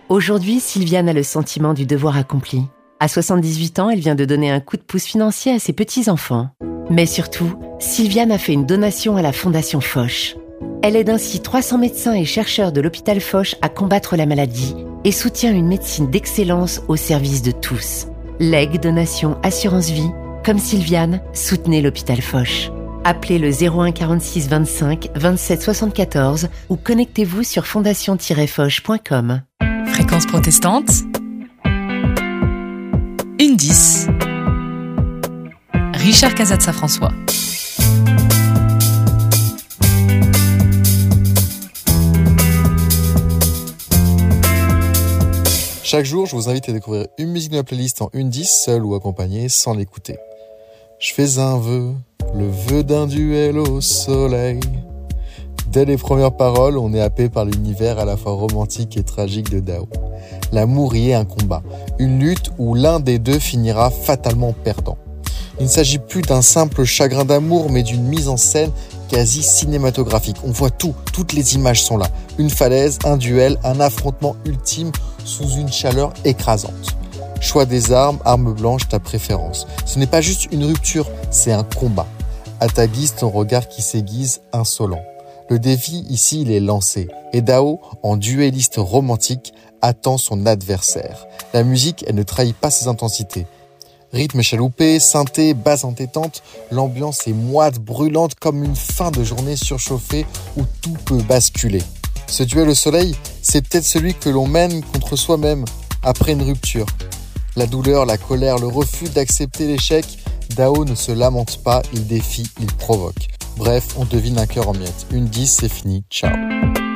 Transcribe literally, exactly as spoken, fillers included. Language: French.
Aujourd'hui, Sylviane a le sentiment du devoir accompli. À soixante-dix-huit ans, elle vient de donner un coup de pouce financier à ses petits-enfants. Mais surtout, Sylviane a fait une donation à la Fondation Foch. Elle aide ainsi trois cents médecins et chercheurs de l'hôpital Foch à combattre la maladie et soutient une médecine d'excellence au service de tous. Legs, donation, assurance vie. Comme Sylviane, soutenez l'hôpital Foch. Appelez le zéro un quarante-six vingt-cinq vingt-sept soixante-quatorze ou connectez-vous sur fondation tiret foch point com. Fréquence protestante. Une dix. Richard Casatza-François. Chaque jour, je vous invite à découvrir une musique de ma playlist en une dix, seule ou accompagnée, sans l'écouter. Je fais un vœu, le vœu d'un duel au soleil. Dès les premières paroles, on est happé par l'univers à la fois romantique et tragique de Dao. L'amour y est un combat, une lutte où l'un des deux finira fatalement perdant. Il ne s'agit plus d'un simple chagrin d'amour, mais d'une mise en scène quasi cinématographique. On voit tout, toutes les images sont là. Une falaise, un duel, un affrontement ultime sous une chaleur écrasante. Choix des armes, arme blanche, ta préférence. Ce n'est pas juste une rupture, c'est un combat. À ta guise, ton regard qui s'aiguise, insolent. Le défi, ici, il est lancé. Et Dao, en duelliste romantique, attend son adversaire. La musique, elle ne trahit pas ses intensités. Rythme chaloupé, synthé, basse entêtante, l'ambiance est moite, brûlante comme une fin de journée surchauffée où tout peut basculer. Ce duel au soleil, c'est peut-être celui que l'on mène contre soi-même après une rupture. La douleur, la colère, le refus d'accepter l'échec, Dao ne se lamente pas, il défie, il provoque. Bref, on devine un cœur en miettes. Une dix, c'est fini, ciao.